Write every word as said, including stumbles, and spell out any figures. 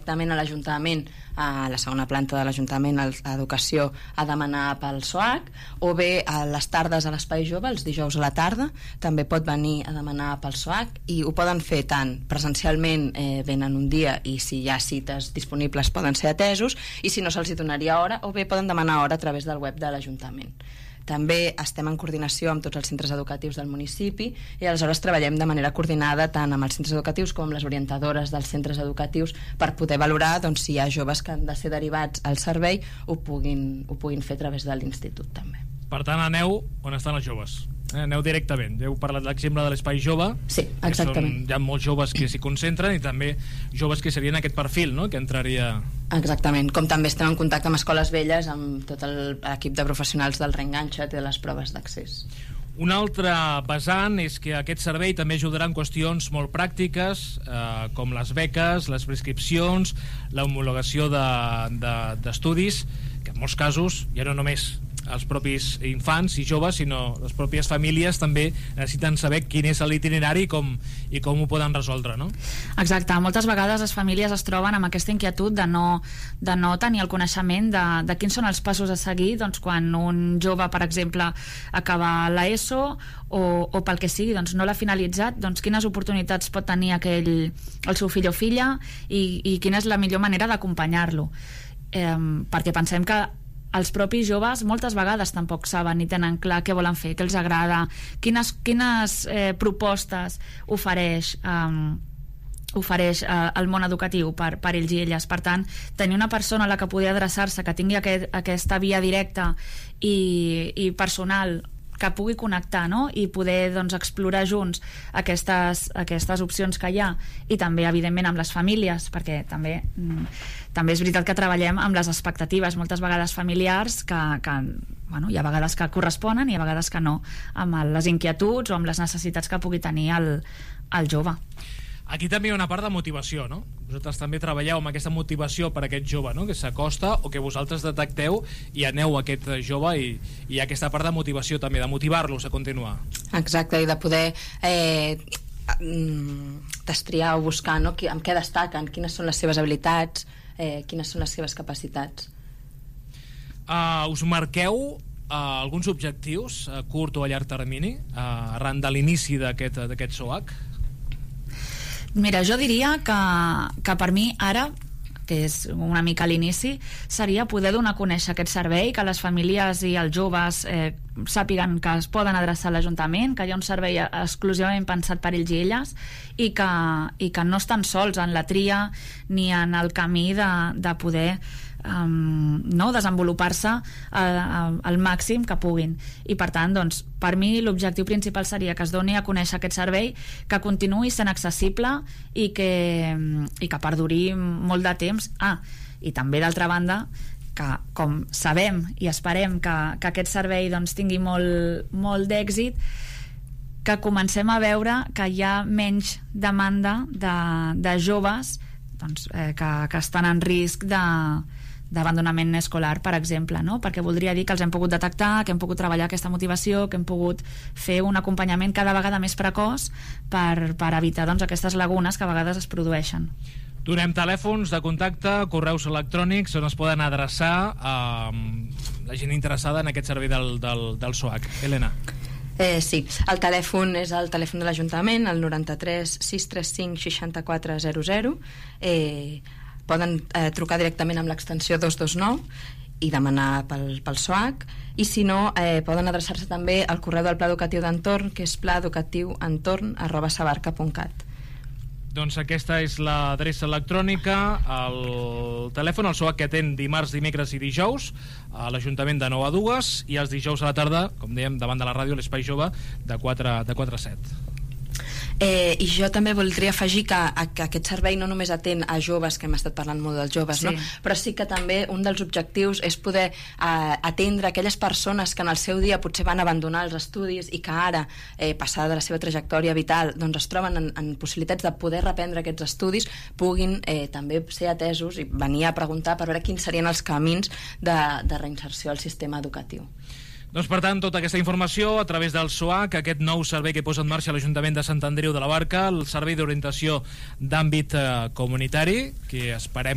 directament a l'Ajuntament, a la segona planta de l'Ajuntament, a Educació, a demanar pel S O A C, o bé a les tardes a l'Espai Jove, els dijous a la tarda, també pot venir a demanar pel S O A C, i ho poden fer tant presencialment, eh, venen un dia, i si hi ha cites disponibles poden ser atesos, i si no se'ls hi donaria hora, o bé poden demanar hora a través del web de l'Ajuntament. També estem en coordinació amb tots els centres educatius del municipi i aleshores treballem de manera coordinada tant amb els centres educatius com amb les orientadores dels centres educatius per poder valorar, doncs, si hi ha joves que han de ser derivats al servei ho puguin, ho puguin fer a través de l'institut també. Per tant, aneu on estan els joves. Eh, aneu directament. Heu parlat l'exemple de l'Espai Jove. Sí, exactament. Són, hi ha molts joves que s'hi concentren i també joves que serien aquest perfil, no?, que entraria... Exactament, com també estem en contacte amb escoles velles, amb tot l'equip de professionals del Reenganxa't i de les proves d'accés. Un altre vessant és que aquest servei també ajudarà en qüestions molt pràctiques, eh, com les beques, les prescripcions, l'homologació d'estudis, de, de, que en molts casos ja no només els propis infants i joves, sinó les pròpies famílies també necessiten saber quin és l'itinerari i com, i com ho poden resoldre, no? Exacte, moltes vegades les famílies es troben amb aquesta inquietud de no, de no tenir el coneixement de, de quins són els passos a seguir, doncs, quan un jove, per exemple, acaba l'ESO o, o pel que sigui, doncs no l'ha finalitzat, doncs quines oportunitats pot tenir aquell, el seu fill o filla i, i quina és la millor manera d'acompanyar-lo, eh, perquè pensem que els propis joves moltes vegades tampoc saben ni tenen clar què volen fer, què els agrada, quines, quines eh, propostes ofereix um, ofereix eh, el món educatiu per, per ells i elles. Per tant, tenir una persona a la que poder adreçar-se, que tingui aquest, aquesta via directa i, i personal que pugui connectar, no?, i poder, doncs, explorar junts aquestes, aquestes opcions que hi ha, i també evidentment amb les famílies, perquè també mm, també és veritat que treballem amb les expectatives moltes vegades familiars que, que bueno, hi ha vegades que corresponen i hi ha vegades que no, amb les inquietuds o amb les necessitats que pugui tenir el, el jove. Aquí també hi ha una part de motivació, no? Vosaltres també treballeu amb aquesta motivació per a aquest jove, no?, que s'acosta o que vosaltres detecteu i aneu a aquest jove i, i hi ha aquesta part de motivació també, de motivar-los a continuar. Exacte, i de poder eh, destriar o buscar, no?, amb què destaquen, quines són les seves habilitats, eh, quines són les seves capacitats. Uh, us marqueu uh, alguns objectius a curt o a llarg termini uh, arran de l'inici d'aquest d'aquest S O A C? Mira, jo diria que, que per mi ara, que és una mica a l'inici, seria poder donar a conèixer aquest servei, que les famílies i els joves eh, sàpiguen que es poden adreçar a l'Ajuntament, que hi ha un servei exclusivament pensat per ells i elles i que, i que no estan sols en la tria ni en el camí de, de poder Um, no, desenvolupar-se uh, al màxim que puguin, i per tant, doncs, per mi l'objectiu principal seria que es doni a conèixer aquest servei, que continuï sent accessible i que, i que perduri molt de temps. Ah, i també d'altra banda que, com sabem i esperem que, que aquest servei, doncs, tingui molt, molt d'èxit, que comencem a veure que hi ha menys demanda de, de joves, doncs, eh, que, que estan en risc de d'abandonament escolar, per exemple, no? Perquè voldria dir que els hem pogut detectar, que hem pogut treballar aquesta motivació, que hem pogut fer un acompanyament cada vegada més precoç per, per evitar, doncs, aquestes lagunes que a vegades es produeixen. Donem telèfons de contacte, correus electrònics on es poden adreçar a la gent interessada en aquest servei del, del, del S O A C. Helena. Eh, sí, el telèfon és el telèfon de l'Ajuntament, el noranta-tres sis tres cinc seixanta-quatre zero zero. Eh, poden eh, trucar directament amb l'extensió dos dos nou i demanar pel, pel S O A C, i si no, eh, poden adreçar-se també al correu del Pla Educatiu d'Entorn, que és pla educatiu entorn arroba sabarca punt cat. Doncs aquesta és l'adreça electrònica, el telèfon, el S O A C, que atén dimarts, dimecres i dijous a l'Ajuntament de nou a dues, i els dijous a la tarda, com dèiem, davant de la ràdio, l'Espai Jove, de quatre a set. Eh, i jo també voldria afegir que, que aquest servei no només atén a joves, que hem estat parlant molt dels joves, sí, no? Però sí que també un dels objectius és poder eh, atendre aquelles persones que en el seu dia potser van abandonar els estudis i que ara, eh, passada la seva trajectòria vital, doncs es troben en, en possibilitats de poder reprendre aquests estudis, puguin eh, també ser atesos i venir a preguntar per veure quins serien els camins de, de reinserció al sistema educatiu. Doncs, per tant, tota aquesta informació a través del S O A C, aquest nou servei que posa en marxa l'Ajuntament de Sant Andreu de la Barca, el servei d'orientació d'àmbit eh, comunitari, que esperem